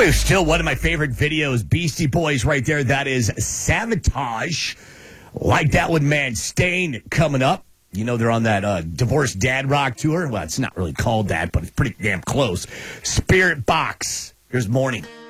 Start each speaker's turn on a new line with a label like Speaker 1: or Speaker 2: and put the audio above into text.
Speaker 1: know, still one of my favorite videos, Beastie Boys right there. That is Sabotage. Like that one, man. Stain coming up. You know, they're on that Divorced Dad Rock tour. Well, it's not really called that, but it's pretty damn close. Spirit Box. Here's Morning.